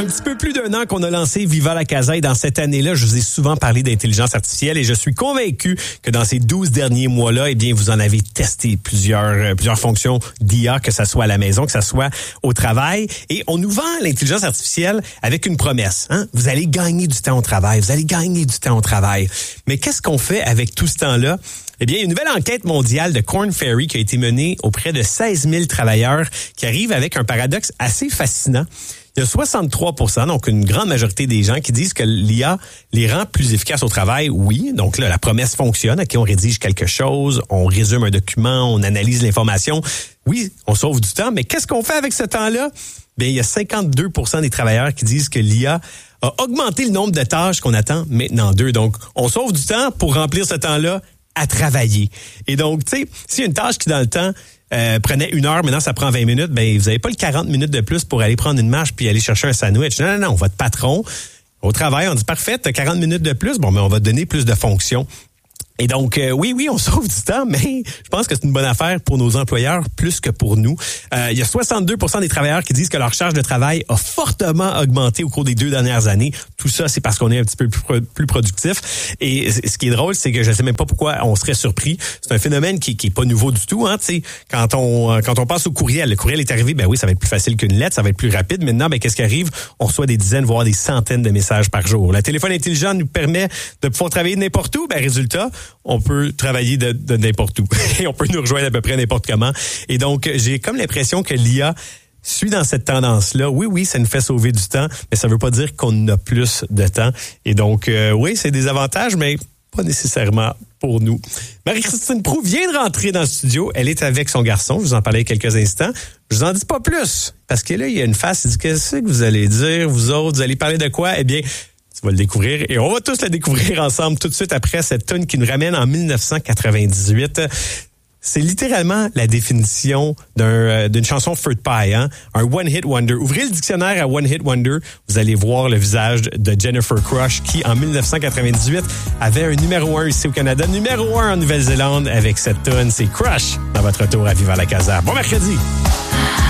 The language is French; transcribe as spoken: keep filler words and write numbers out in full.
Un petit peu plus d'un an qu'on a lancé Viva la Casa et dans cette année-là, je vous ai souvent parlé d'intelligence artificielle et je suis convaincu que dans ces douze derniers mois-là, eh bien, vous en avez testé plusieurs, euh, plusieurs fonctions d'I A, que ça soit à la maison, que ça soit au travail. Et on nous vend l'intelligence artificielle avec une promesse. Hein? Vous allez gagner du temps au travail, vous allez gagner du temps au travail. Mais qu'est-ce qu'on fait avec tout ce temps-là? Eh bien, il y a une nouvelle enquête mondiale de Korn Ferry qui a été menée auprès de seize mille travailleurs qui arrive avec un paradoxe assez fascinant. Il y a soixante-trois pour cent, donc une grande majorité des gens qui disent que l'I A les rend plus efficaces au travail. Oui, donc là, la promesse fonctionne. OK, on rédige quelque chose, on résume un document, on analyse l'information. Oui, on sauve du temps, mais qu'est-ce qu'on fait avec ce temps-là? Bien, il y a cinquante-deux pour cent des travailleurs qui disent que l'I A a augmenté le nombre de tâches qu'on attend maintenant d'eux. Donc, on sauve du temps pour remplir ce temps-là à travailler. Et donc, tu sais, s'il y a une tâche qui, dans le temps, euh, prenait une heure, maintenant ça prend vingt minutes, ben vous n'avez pas le quarante minutes de plus pour aller prendre une marche puis aller chercher un sandwich. Non, non, non, votre patron, au travail, on dit, parfait, t'as quarante minutes de plus, bon, mais on va te donner plus de fonctions. Et donc, euh, oui, oui, on sauve du temps, mais je pense que c'est une bonne affaire pour nos employeurs plus que pour nous. Euh, il y a soixante-deux pour cent des travailleurs qui disent que leur charge de travail a fortement augmenté au cours des deux dernières années. Tout ça, c'est parce qu'on est un petit peu plus, plus productif. Et ce qui est drôle, c'est que je ne sais même pas pourquoi on serait surpris. C'est un phénomène qui, qui est pas nouveau du tout. Hein, tu sais, quand on quand on passe au courriel, le courriel est arrivé, ben oui, ça va être plus facile qu'une lettre, ça va être plus rapide. Maintenant, ben qu'est-ce qui arrive? On reçoit des dizaines, voire des centaines de messages par jour. Le téléphone intelligent nous permet de pouvoir travailler de n'importe où. Ben résultat, on peut travailler de, de n'importe où. Et on peut nous rejoindre à peu près n'importe comment. Et donc, j'ai comme l'impression que l'I A suit dans cette tendance-là. Oui, oui, ça nous fait sauver du temps, mais ça veut pas dire qu'on a plus de temps. Et donc, euh, oui, c'est des avantages, mais pas nécessairement pour nous. Marie-Christine Proulx vient de rentrer dans le studio. Elle est avec son garçon. Je vous en parlais il y a quelques instants. Je vous en dis pas plus. Parce que là, il y a une face. Il dit, qu'est-ce que vous allez dire, vous autres? Vous allez parler de quoi? Eh bien, tu vas le découvrir et on va tous le découvrir ensemble tout de suite après cette tune qui nous ramène en dix-neuf cent quatre-vingt-dix-huit. C'est littéralement la définition d'un, euh, d'une chanson Fruit Pie, hein? Un one-hit wonder. Ouvrez le dictionnaire à one-hit wonder, vous allez voir le visage de Jennifer Crush qui, en dix-neuf cent quatre-vingt-dix-huit, avait un numéro un ici au Canada, numéro un en Nouvelle-Zélande avec cette tune. C'est Crush dans votre retour à Viva la Casa. Bon mercredi!